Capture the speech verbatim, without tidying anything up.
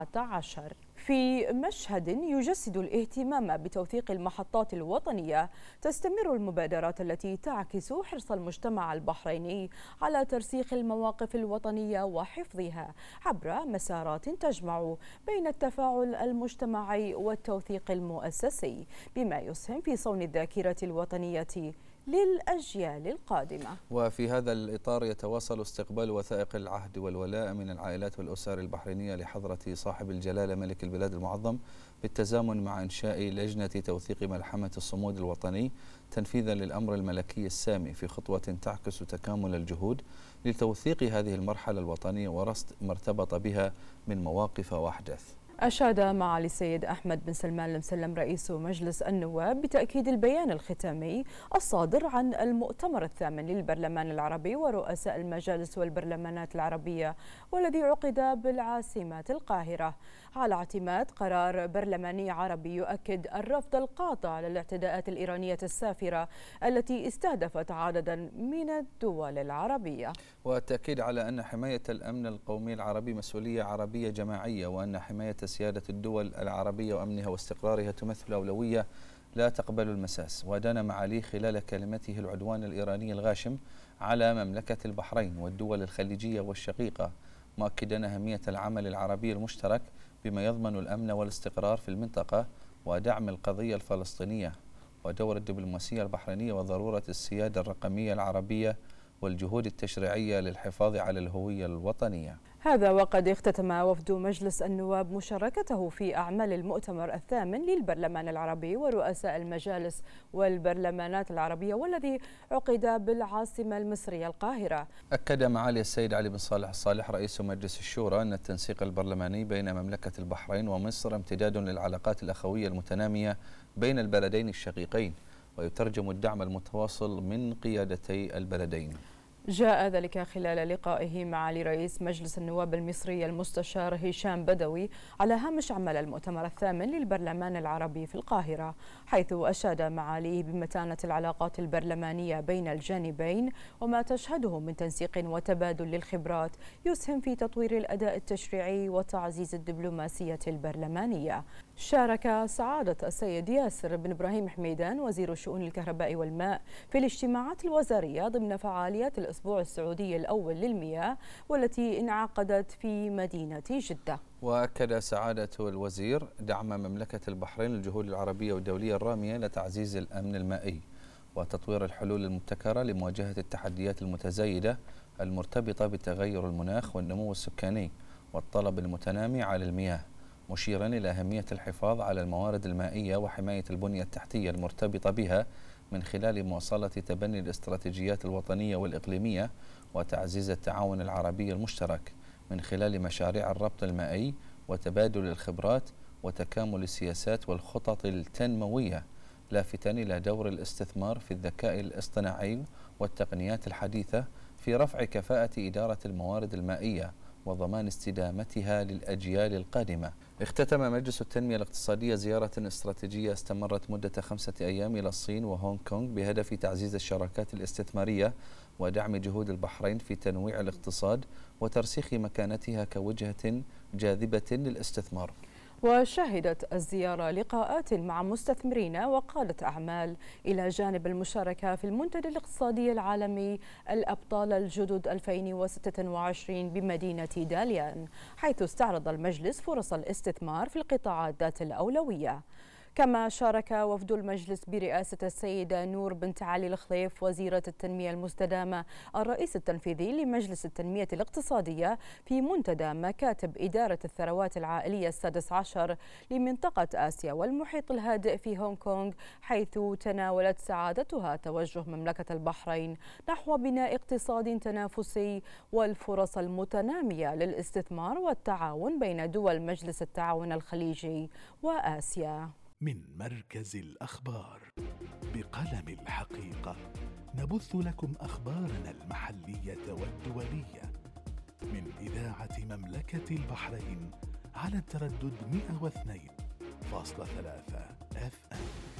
عشر. في مشهد يجسد الاهتمام بتوثيق المحطات الوطنية، تستمر المبادرات التي تعكس حرص المجتمع البحريني على ترسيخ المواقف الوطنية وحفظها عبر مسارات تجمع بين التفاعل المجتمعي والتوثيق المؤسسي، بما يسهم في صون الذاكرة الوطنية للأجيال القادمة. وفي هذا الإطار يتواصل استقبال وثائق العهد والولاء من العائلات والأسر البحرينية لحضرة صاحب الجلالة ملك البلاد المعظم، بالتزامن مع إنشاء لجنة توثيق ملحمة الصمود الوطني تنفيذا للأمر الملكي السامي، في خطوة تعكس تكامل الجهود لتوثيق هذه المرحلة الوطنية ورصد ما ارتبط بها من مواقف وأحداث. أشاد معالي السيد أحمد بن سلمان المسلم رئيس مجلس النواب بتأكيد البيان الختامي الصادر عن المؤتمر الثامن للبرلمان العربي ورؤساء المجالس والبرلمانات العربية، والذي عقد بالعاصمة القاهرة، على اعتماد قرار برلماني عربي يؤكد الرفض القاطع للاعتداءات الإيرانية السافرة التي استهدفت عددا من الدول العربية. والتأكيد على أن حماية الأمن القومي العربي مسؤولية عربية جماعية، وأن حماية سيادة الدول العربية وأمنها واستقرارها تمثل أولوية لا تقبل المساس. ودان معاليه خلال كلمته العدوان الإيراني الغاشم على مملكة البحرين والدول الخليجية والشقيقة، مؤكدا أهمية العمل العربي المشترك بما يضمن الأمن والاستقرار في المنطقة ودعم القضية الفلسطينية ودور الدبلوماسية البحرينية وضرورة السيادة الرقمية العربية والجهود التشريعية للحفاظ على الهوية الوطنية. هذا وقد اختتم وفد مجلس النواب مشاركته في أعمال المؤتمر الثامن للبرلمان العربي ورؤساء المجالس والبرلمانات العربية، والذي عقد بالعاصمة المصرية القاهرة. أكد معالي السيد علي بن صالح الصالح رئيس مجلس الشورى أن التنسيق البرلماني بين مملكة البحرين ومصر امتداد للعلاقات الأخوية المتنامية بين البلدين الشقيقين، ويترجم الدعم المتواصل من قيادتي البلدين. جاء ذلك خلال لقائه معالي رئيس مجلس النواب المصري المستشار هشام بدوي على هامش أعمال المؤتمر الثامن للبرلمان العربي في القاهرة، حيث أشاد معاليه بمتانة العلاقات البرلمانية بين الجانبين وما تشهده من تنسيق وتبادل للخبرات يسهم في تطوير الأداء التشريعي وتعزيز الدبلوماسية البرلمانية. شارك سعادة السيد ياسر بن إبراهيم حميدان وزير شؤون الكهرباء والماء في الاجتماعات الوزارية ضمن فعاليات الأسبوع السعودي الأول للمياه، والتي انعقدت في مدينة جدة. وأكد سعادة الوزير دعم مملكة البحرين للجهود العربية والدولية الرامية لتعزيز الأمن المائي وتطوير الحلول المبتكرة لمواجهة التحديات المتزايدة المرتبطة بتغير المناخ والنمو السكاني والطلب المتنامي على المياه، مشيرا إلى أهمية الحفاظ على الموارد المائية وحماية البنية التحتية المرتبطة بها من خلال مواصلة تبني الاستراتيجيات الوطنية والإقليمية وتعزيز التعاون العربي المشترك من خلال مشاريع الربط المائي وتبادل الخبرات وتكامل السياسات والخطط التنموية، لافتا إلى دور الاستثمار في الذكاء الاصطناعي والتقنيات الحديثة في رفع كفاءة إدارة الموارد المائية وضمان استدامتها للأجيال القادمة. اختتم مجلس التنمية الاقتصادية زيارة استراتيجية استمرت مدة خمسة أيام إلى الصين وهونغ كونغ بهدف تعزيز الشراكات الاستثمارية ودعم جهود البحرين في تنويع الاقتصاد وترسيخ مكانتها كوجهة جاذبة للاستثمار. وشهدت الزيارة لقاءات مع مستثمرين وقادة أعمال إلى جانب المشاركة في المنتدى الاقتصادي العالمي الأبطال الجدد ألفين وستة وعشرين بمدينة داليان، حيث استعرض المجلس فرص الاستثمار في القطاعات ذات الأولوية. كما شارك وفد المجلس برئاسة السيدة نور بنت علي الخليف وزيرة التنمية المستدامة الرئيس التنفيذي لمجلس التنمية الاقتصادية في منتدى مكاتب إدارة الثروات العائلية السادس عشر لمنطقة آسيا والمحيط الهادئ في هونغ كونغ، حيث تناولت سعادتها توجه مملكة البحرين نحو بناء اقتصاد تنافسي والفرص المتنامية للاستثمار والتعاون بين دول مجلس التعاون الخليجي وآسيا. من مركز الأخبار بقلم الحقيقة نبث لكم أخبارنا المحلية والدولية من إذاعة مملكة البحرين على التردد مئة واثنين فاصلة ثلاثة إف إم.